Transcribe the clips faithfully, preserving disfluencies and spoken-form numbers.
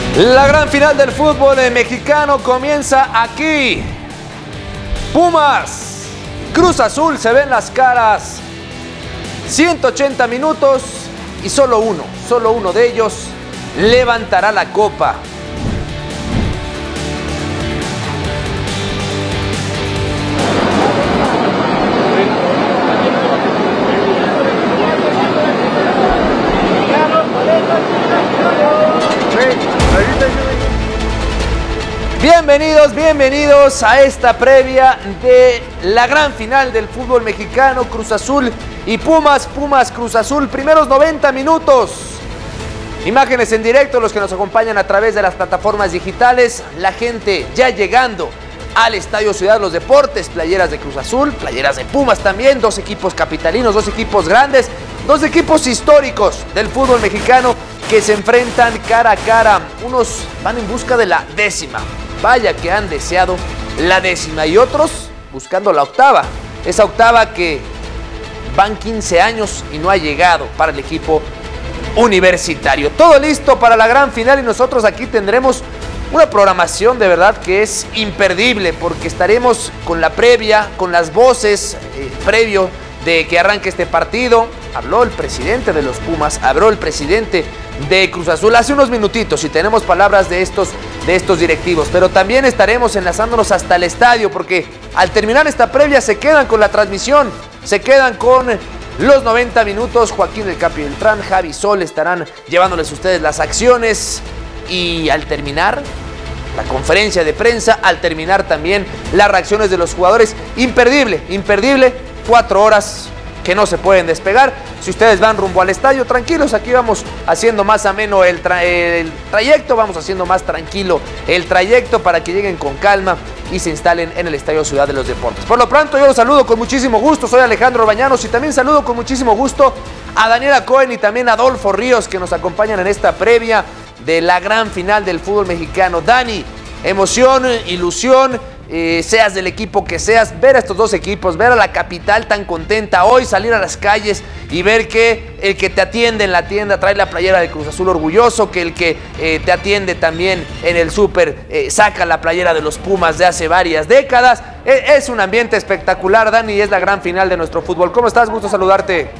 La gran final del fútbol mexicano comienza aquí. Pumas, Cruz Azul, se ven las caras. ciento ochenta minutos y solo uno, solo uno de ellos levantará la copa. Bienvenidos, bienvenidos a esta previa de la gran final del fútbol mexicano, Cruz Azul y Pumas, Pumas, Cruz Azul, primeros noventa minutos. Imágenes en directo, los que nos acompañan a través de las plataformas digitales, la gente ya llegando al Estadio Ciudad de los Deportes, playeras de Cruz Azul, playeras de Pumas también, dos equipos capitalinos, dos equipos grandes, dos equipos históricos del fútbol mexicano que se enfrentan cara a cara. Unos van en busca de la décima. Vaya que han deseado la décima y otros buscando la octava. Esa octava que van quince años y no ha llegado para el equipo universitario. Todo listo para la gran final y nosotros aquí tendremos una programación de verdad que es imperdible porque estaremos con la previa, con las voces eh, previo de que arranque este partido. Habló el presidente de los Pumas, habló el presidente de Cruz Azul hace unos minutitos y tenemos palabras de estos, de estos directivos, pero también estaremos enlazándonos hasta el estadio porque al terminar esta previa se quedan con la transmisión, se quedan con los noventa minutos. Joaquín El Capi Beltrán, Javi Sol estarán llevándoles a ustedes las acciones y al terminar la conferencia de prensa, al terminar también las reacciones de los jugadores, imperdible, imperdible, cuatro horas que no se pueden despegar. Si ustedes van rumbo al estadio, tranquilos, aquí vamos haciendo más ameno el, tra el trayecto, vamos haciendo más tranquilo el trayecto para que lleguen con calma y se instalen en el Estadio Ciudad de los Deportes. Por lo pronto yo los saludo con muchísimo gusto, soy Alejandro Bañanos y también saludo con muchísimo gusto a Daniela Cohen y también a Adolfo Ríos que nos acompañan en esta previa de la gran final del fútbol mexicano. Dani, emoción, ilusión, Eh, seas del equipo que seas, ver a estos dos equipos, ver a la capital tan contenta hoy, salir a las calles y ver que el que te atiende en la tienda trae la playera de Cruz Azul orgulloso, que el que eh, te atiende también en el súper eh, saca la playera de los Pumas de hace varias décadas. Eh, es un ambiente espectacular, Dani, y es la gran final de nuestro fútbol. ¿Cómo estás? Gusto saludarte.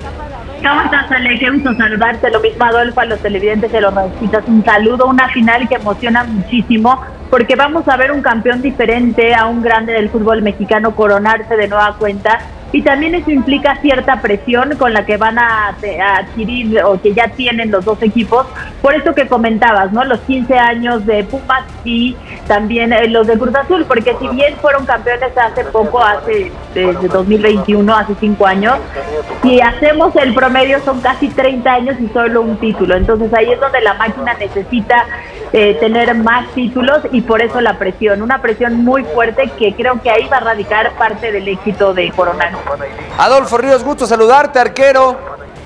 ¿Cómo estás, Ale? Qué gusto saludarte. Lo mismo, Adolfo, a los televidentes de los radioescuchas. Un saludo, una final que emociona muchísimo porque vamos a ver un campeón diferente, a un grande del fútbol mexicano coronarse de nueva cuenta. Y también eso implica cierta presión con la que van a, a adquirir o que ya tienen los dos equipos. Por eso que comentabas, ¿no? Los quince años de Pumas y también eh, los de Cruz Azul, porque si bien fueron campeones hace poco, hace desde dos mil veintiuno, hace cinco años, si hacemos el promedio son casi treinta años y solo un título. Entonces ahí es donde la máquina necesita eh, tener más títulos y por eso la presión, una presión muy fuerte que creo que ahí va a radicar parte del éxito de Coronar. Adolfo Ríos, gusto saludarte, arquero.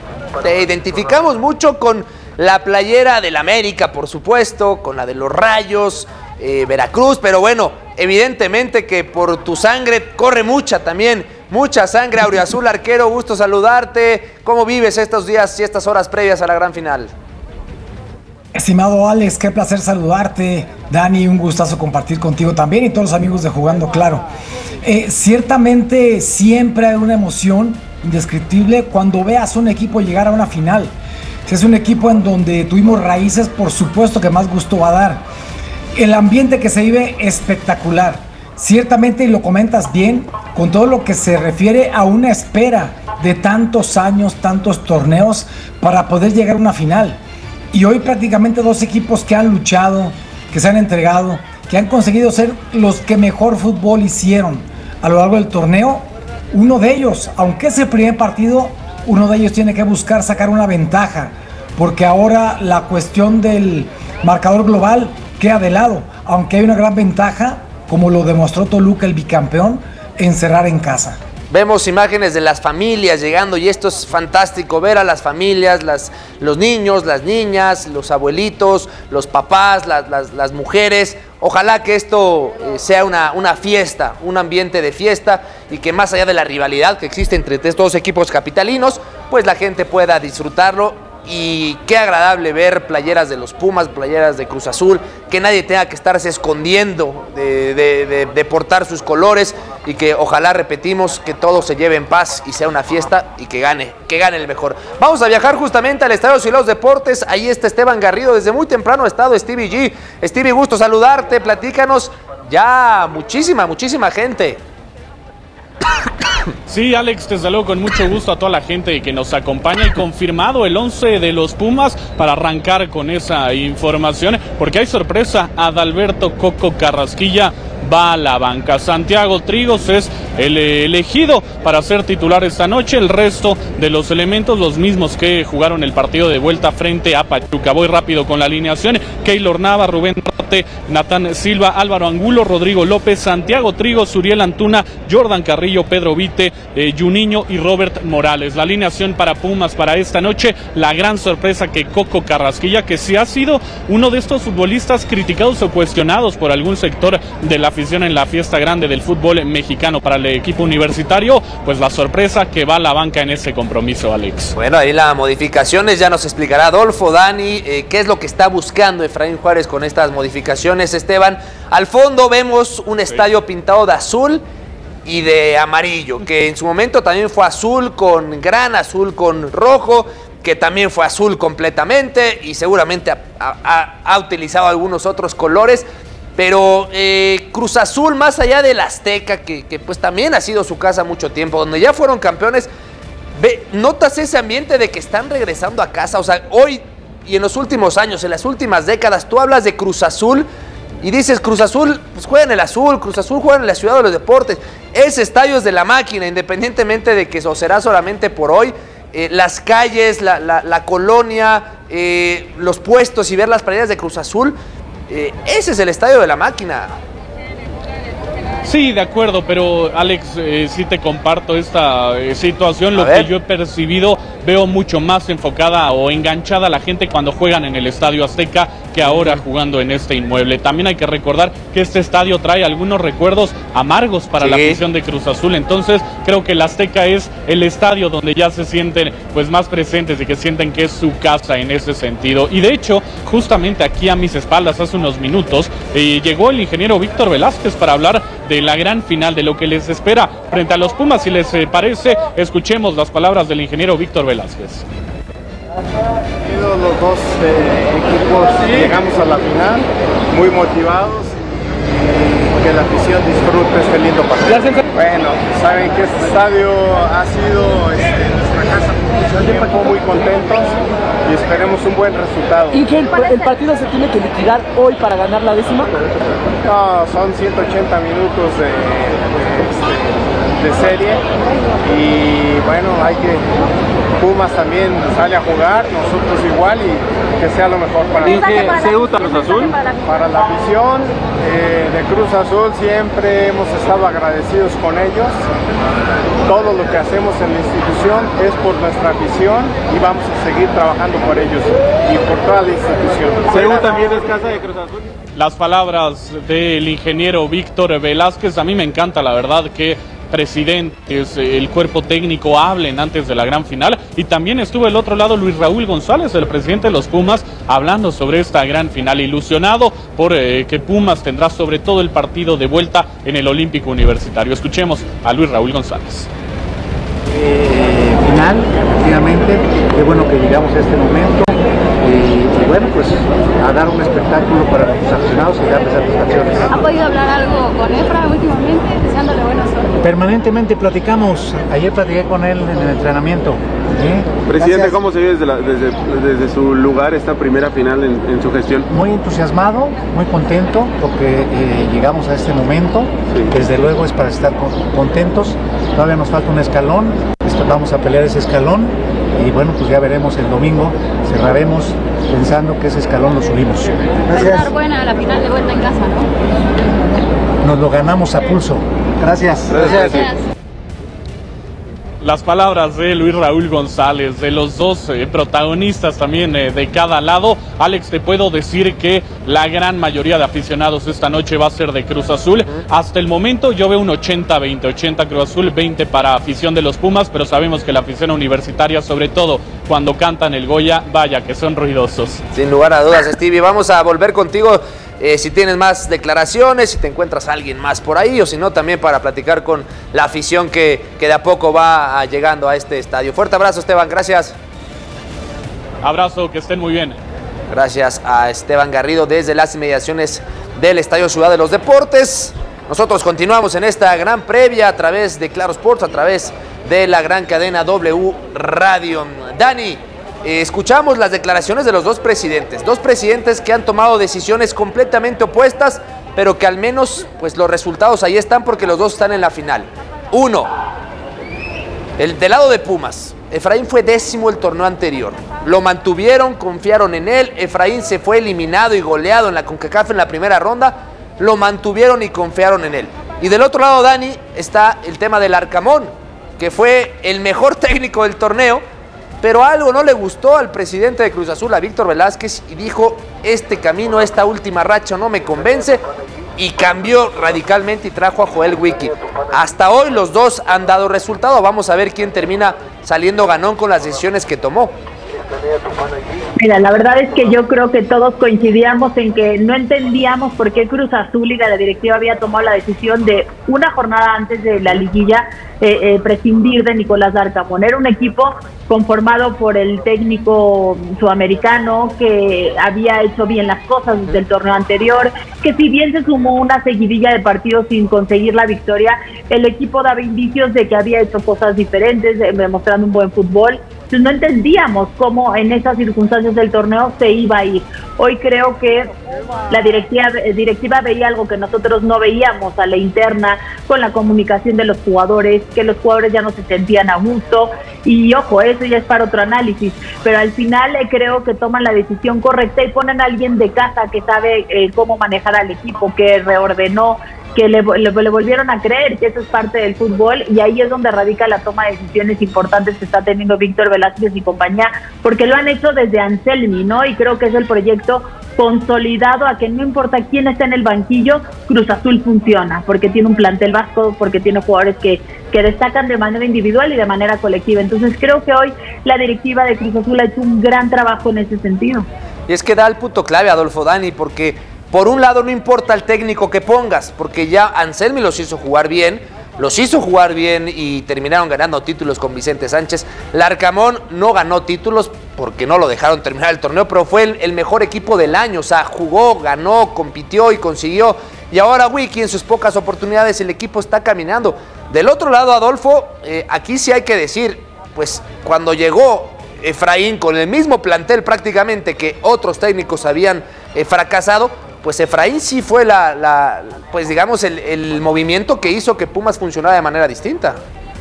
Te identificamos mucho con la playera del América, por supuesto, con la de los Rayos, eh, Veracruz, pero bueno, evidentemente que por tu sangre corre mucha también, mucha sangre auriazul, arquero, gusto saludarte. ¿Cómo vives estos días y estas horas previas a la gran final? Estimado Alex, qué placer saludarte. Dani, un gustazo compartir contigo también y todos los amigos de Jugando Claro. Eh, ciertamente siempre hay una emoción indescriptible cuando veas un equipo llegar a una final. Si es un equipo en donde tuvimos raíces, por supuesto que más gusto va a dar. El ambiente que se vive espectacular. Ciertamente, y lo comentas bien, con todo lo que se refiere a una espera de tantos años, tantos torneos para poder llegar a una final. Y hoy prácticamente dos equipos que han luchado, que se han entregado, que han conseguido ser los que mejor fútbol hicieron a lo largo del torneo. Uno de ellos, aunque es el primer partido, uno de ellos tiene que buscar sacar una ventaja, porque ahora la cuestión del marcador global queda de lado, aunque hay una gran ventaja, como lo demostró Toluca, el bicampeón, en cerrar en casa. Vemos imágenes de las familias llegando y esto es fantástico, ver a las familias, las, los niños, las niñas, los abuelitos, los papás, las, las, las mujeres. Ojalá que esto eh, sea una, una fiesta, un ambiente de fiesta y que más allá de la rivalidad que existe entre estos dos equipos capitalinos, pues la gente pueda disfrutarlo Y qué agradable ver playeras de los Pumas, playeras de Cruz Azul, que nadie tenga que estarse escondiendo de, de, de, de portar sus colores y que ojalá, repetimos, que todo se lleve en paz y sea una fiesta y que gane, que gane el mejor. Vamos a viajar justamente al Estadio Ciudad de los Deportes. Ahí está Esteban Garrido, desde muy temprano ha estado Stevie G. Stevie, gusto saludarte, platícanos. Ya muchísima, muchísima gente. Sí, Alex, desde luego con mucho gusto a toda la gente que nos acompaña y confirmado el once de los Pumas para arrancar con esa información, porque hay sorpresa. Adalberto Coco Carrasquilla va a la banca. Santiago Trigos es el elegido para ser titular esta noche. El resto de los elementos, los mismos que jugaron el partido de vuelta frente a Pachuca. Voy rápido con la alineación. Keylor Nava, Rubén Rate, Natán Silva, Álvaro Angulo, Rodrigo López, Santiago Trigos, Uriel Antuna, Jordan Carrillo, Pedro Vite, eh, Juninho y Robert Morales. La alineación para Pumas para esta noche. La gran sorpresa que Coco Carrasquilla, que sí ha sido uno de estos futbolistas criticados o cuestionados por algún sector de la afición en la fiesta grande del fútbol mexicano para el equipo universitario, pues la sorpresa que va a la banca en ese compromiso, Alex. Bueno, ahí las modificaciones ya nos explicará Adolfo, Dani, eh, qué es lo que está buscando Efraín Juárez con estas modificaciones. Esteban, al fondo vemos un estadio pintado de azul y de amarillo, que en su momento también fue azul con gran azul con rojo, que también fue azul completamente y seguramente ha, ha, ha utilizado algunos otros colores. Pero eh, Cruz Azul, más allá del Azteca, que, que pues también ha sido su casa mucho tiempo, donde ya fueron campeones, ve, notas ese ambiente de que están regresando a casa. O sea, hoy y en los últimos años, en las últimas décadas, tú hablas de Cruz Azul y dices, Cruz Azul, pues juega en el azul, Cruz Azul juega en la Ciudad de los Deportes. Ese estadio es de la máquina, independientemente de que eso será solamente por hoy. Eh, las calles, la, la, la colonia, eh, los puestos y ver las playeras de Cruz Azul, Eh, ese es el estadio de la máquina. Sí, de acuerdo, pero Alex, eh, sí te comparto esta eh, situación. Lo que yo he percibido, veo mucho más enfocada o enganchada a la gente cuando juegan en el Estadio Azteca que ahora jugando en este inmueble. También hay que recordar que este estadio trae algunos recuerdos amargos para sí. la afición de Cruz Azul. Entonces creo que el Azteca es el estadio donde ya se sienten pues más presentes y que sienten que es su casa en ese sentido. Y de hecho, justamente aquí a mis espaldas hace unos minutos eh, llegó el ingeniero Víctor Velázquez para hablar de la gran final, de lo que les espera frente a los Pumas. Si les eh, parece, escuchemos las palabras del ingeniero Víctor Velázquez. Los dos eh, equipos llegamos a la final muy motivados y que la afición disfrute este lindo partido. Bueno, saben que este estadio ha sido este, nuestra casa por mucho tiempo, muy contentos y esperemos un buen resultado. ¿Y que el, el partido se tiene que liquidar hoy para ganar la décima? No, son ciento ochenta minutos de, de, de serie y bueno, hay que... Pumas también sale a jugar, nosotros igual y que sea lo mejor para nosotros. ¿Se gusta Cruz Azul? Para la afición eh, de Cruz Azul siempre hemos estado agradecidos con ellos. Todo lo que hacemos en la institución es por nuestra afición y vamos a seguir trabajando por ellos y por toda la institución. ¿Seúl también es casa de Cruz Azul? Las palabras del ingeniero Víctor Velázquez, a mí me encanta la verdad que presidentes, el cuerpo técnico hablen antes de la gran final. Y también estuvo del otro lado Luis Raúl González, el presidente de los Pumas, hablando sobre esta gran final, ilusionado por eh, que Pumas tendrá sobre todo el partido de vuelta en el Olímpico Universitario. Escuchemos a Luis Raúl González. Eh, final, efectivamente, qué bueno que llegamos a este momento. Y, y bueno, pues a dar un espectáculo para los aficionados y darles satisfacciones. ¿Ha podido hablar algo con Efra últimamente, deseándole buena suerte? Permanentemente platicamos, ayer platiqué con él en el entrenamiento. ¿Sí? Presidente, Gracias. ¿Cómo se vive desde, la, desde, desde su lugar esta primera final en, en su gestión? Muy entusiasmado, muy contento porque eh, llegamos a este momento. Sí. Desde luego es para estar con, contentos, todavía nos falta un escalón, vamos a pelear ese escalón. Y bueno, pues ya veremos el domingo, cerraremos pensando que ese escalón lo subimos. Va a estar buena la final de vuelta en casa, ¿no? Nos lo ganamos a pulso. Gracias. Gracias. Gracias. Las palabras de Luis Raúl González, de los dos eh, protagonistas también eh, de cada lado. Alex, te puedo decir que la gran mayoría de aficionados esta noche va a ser de Cruz Azul. Hasta el momento yo veo un ochenta veinte, ochenta Cruz Azul, veinte para afición de los Pumas, pero sabemos que la afición universitaria, sobre todo cuando cantan el Goya, vaya que son ruidosos. Sin lugar a dudas, Stevie, vamos a volver contigo. Eh, si tienes más declaraciones, si te encuentras a alguien más por ahí, o si no, también para platicar con la afición que, que de a poco va a, llegando a este estadio. Fuerte abrazo, Esteban, gracias. Abrazo, que estén muy bien. Gracias a Esteban Garrido desde las inmediaciones del Estadio Ciudad de los Deportes. Nosotros continuamos en esta gran previa a través de Claro Sports, a través de la gran cadena W Radio. Dani, Eh, escuchamos las declaraciones de los dos presidentes, dos presidentes que han tomado decisiones completamente opuestas, pero que al menos pues los resultados ahí están porque los dos están en la final. Uno, el del lado de Pumas, Efraín fue décimo el torneo anterior, lo mantuvieron, confiaron en él, Efraín se fue eliminado y goleado en la CONCACAF en la primera ronda, lo mantuvieron y confiaron en él. Y del otro lado, Dani, está el tema del Arcamón, que fue el mejor técnico del torneo, pero algo no le gustó al presidente de Cruz Azul, a Víctor Velázquez, y dijo, este camino, esta última racha no me convence, y cambió radicalmente y trajo a Joel Wiki. Hasta hoy los dos han dado resultado, vamos a ver quién termina saliendo ganón con las decisiones que tomó. Mira, la verdad es que yo creo que todos coincidíamos en que no entendíamos por qué Cruz Azul y la directiva había tomado la decisión de una jornada antes de la liguilla eh, eh, prescindir de Nicolás Larcamón. Era un equipo conformado por el técnico sudamericano que había hecho bien las cosas desde el torneo anterior, que si bien se sumó una seguidilla de partidos sin conseguir la victoria, el equipo daba indicios de que había hecho cosas diferentes, demostrando un buen fútbol. Entonces no entendíamos cómo en esas circunstancias del torneo se iba a ir. Hoy creo que la directiva, directiva veía algo que nosotros no veíamos a la interna, con la comunicación de los jugadores, que los jugadores ya no se sentían a gusto, y ojo, eso ya es para otro análisis, pero al final eh, creo que toman la decisión correcta y ponen a alguien de casa que sabe eh, cómo manejar al equipo, que reordenó, que le, le, le volvieron a creer que eso es parte del fútbol, y ahí es donde radica la toma de decisiones importantes que está teniendo Víctor Velázquez y compañía, porque lo han hecho desde Anselmi, ¿no? Y creo que es el proyecto consolidado a que no importa quién está en el banquillo, Cruz Azul funciona, porque tiene un plantel vasco, porque tiene jugadores que, que destacan de manera individual y de manera colectiva. Entonces creo que hoy la directiva de Cruz Azul ha hecho un gran trabajo en ese sentido. Y es que da el punto clave, Adolfo, Dani, porque por un lado no importa el técnico que pongas, porque ya Anselmi los hizo jugar bien, los hizo jugar bien y terminaron ganando títulos con Vicente Sánchez. Larcamón no ganó títulos porque no lo dejaron terminar el torneo, pero fue el, el mejor equipo del año, o sea, jugó, ganó, compitió y consiguió. Y ahora Wiki, en sus pocas oportunidades, el equipo está caminando. Del otro lado, Adolfo, eh, aquí sí hay que decir, pues cuando llegó Efraín con el mismo plantel prácticamente que otros técnicos habían eh, fracasado, pues Efraín sí fue la, la pues digamos el, el movimiento que hizo que Pumas funcionara de manera distinta.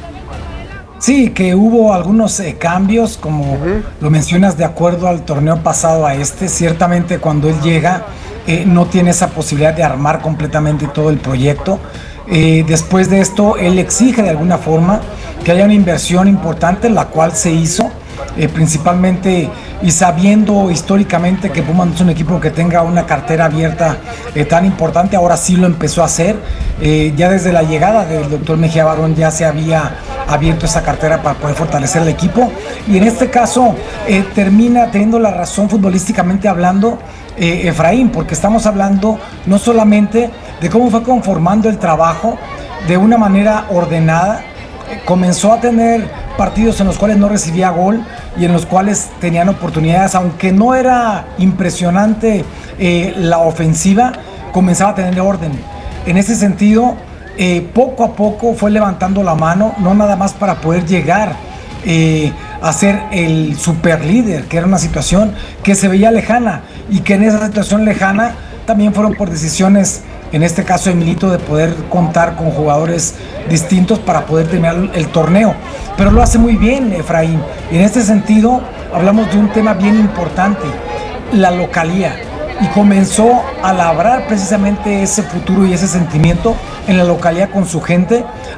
Sí, que hubo algunos eh, cambios, como uh-huh. lo mencionas, de acuerdo al torneo pasado a este. Ciertamente cuando él llega eh, no tiene esa posibilidad de armar completamente todo el proyecto. Eh, después de esto él exige de alguna forma que haya una inversión importante, la cual se hizo. Eh, principalmente y sabiendo históricamente que Pumas no es un equipo que tenga una cartera abierta eh, tan importante, ahora sí lo empezó a hacer. Eh, ya desde la llegada del doctor Mejía Barón ya se había abierto esa cartera para poder fortalecer el equipo, y en este caso eh, termina teniendo la razón futbolísticamente hablando eh, Efraín, porque estamos hablando no solamente de cómo fue conformando el trabajo de una manera ordenada. Comenzó a tener partidos en los cuales no recibía gol y en los cuales tenían oportunidades, aunque no era impresionante eh, la ofensiva, comenzaba a tener orden. En ese sentido, eh, poco a poco fue levantando la mano, no nada más para poder llegar eh, a ser el superlíder, que era una situación que se veía lejana, y que en esa situación lejana también fueron por decisiones, en este caso de Milito, de poder contar con jugadores distintos para poder terminar el torneo. Pero lo hace muy bien Efraín. Y en este sentido hablamos de un tema bien importante, la localía. Y comenzó a labrar precisamente ese futuro y ese sentimiento en la localidad con su gente,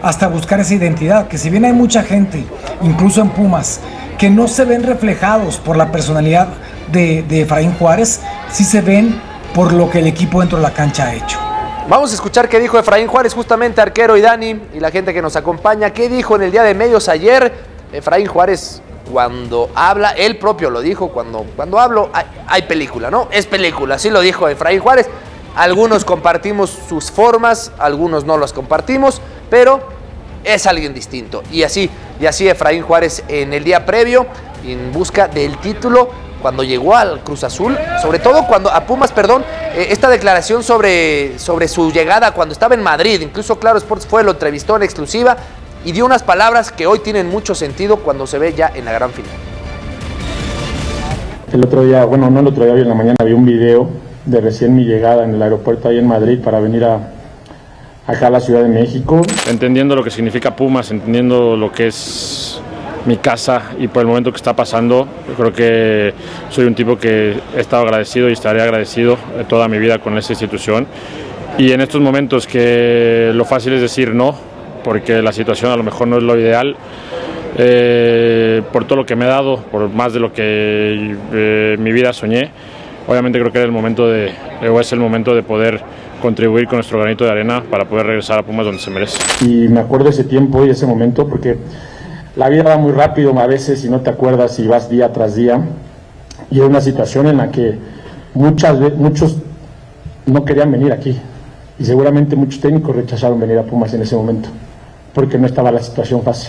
hasta buscar esa identidad, que si bien hay mucha gente, incluso en Pumas, que no se ven reflejados por la personalidad de, de Efraín Juárez, sí se ven por lo que el equipo dentro de la cancha ha hecho. Vamos a escuchar qué dijo Efraín Juárez, justamente arquero, y Dani, y la gente que nos acompaña, qué dijo en el Día de Medios ayer. Efraín Juárez, cuando habla, él propio lo dijo, cuando, cuando hablo hay, hay película, ¿no? Es película, así lo dijo Efraín Juárez. Algunos compartimos sus formas, algunos no las compartimos, pero es alguien distinto. Y así, y así Efraín Juárez en el día previo, en busca del título, cuando llegó al Cruz Azul, sobre todo cuando a Pumas, perdón, eh, esta declaración sobre, sobre su llegada cuando estaba en Madrid, incluso Claro Sports fue, lo entrevistó en exclusiva y dio unas palabras que hoy tienen mucho sentido cuando se ve ya en la gran final. El otro día, bueno, no el otro día, hoy en la mañana vi un video de recién mi llegada en el aeropuerto ahí en Madrid para venir a, acá a la Ciudad de México. Entendiendo lo que significa Pumas, entendiendo lo que es mi casa y por el momento que está pasando, yo creo que soy un tipo que he estado agradecido y estaré agradecido toda mi vida con esta institución. Y en estos momentos que lo fácil es decir no, porque la situación a lo mejor no es lo ideal, eh, por todo lo que me ha dado, por más de lo que eh, mi vida soñé, obviamente creo que era el momento de, o es el momento de poder contribuir con nuestro granito de arena para poder regresar a Pumas donde se merece. Y me acuerdo ese tiempo y ese momento porque la vida va muy rápido a veces y no te acuerdas y vas día tras día. Y era una situación en la que muchas veces, muchos no querían venir aquí. Y seguramente muchos técnicos rechazaron venir a Pumas en ese momento, porque no estaba la situación fácil.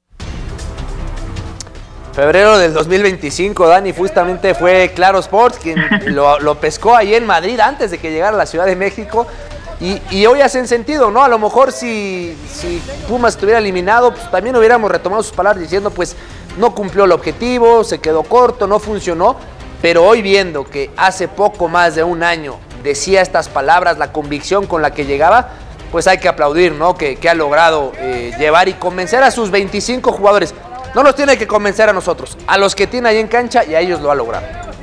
Febrero del dos mil veinticinco, Dani, justamente fue Claro Sports quien lo, lo pescó ahí en Madrid antes de que llegara a la Ciudad de México. Y, y hoy hacen sentido, ¿no? A lo mejor si, si Pumas estuviera eliminado, pues también hubiéramos retomado sus palabras diciendo, pues no cumplió el objetivo, se quedó corto, no funcionó. Pero hoy viendo que hace poco más de un año decía estas palabras, la convicción con la que llegaba, pues hay que aplaudir, ¿no? Que, que ha logrado eh, llevar y convencer a sus veinticinco jugadores. No nos tiene que convencer a nosotros, a los que tiene ahí en cancha, y a ellos lo ha logrado.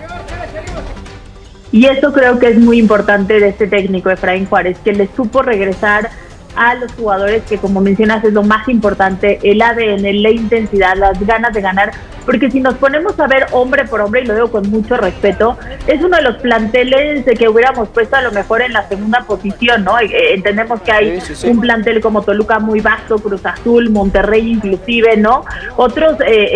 Y eso creo que es muy importante de este técnico, Efraín Juárez, que le supo regresar a los jugadores, que como mencionas es lo más importante, el A D N, la intensidad, las ganas de ganar, porque si nos ponemos a ver hombre por hombre, y lo digo con mucho respeto, es uno de los planteles de que hubiéramos puesto a lo mejor en la segunda posición, ¿no? Eh, entendemos que hay sí, sí, sí. un plantel como Toluca muy vasto, Cruz Azul, Monterrey inclusive, ¿no? Otros... Eh,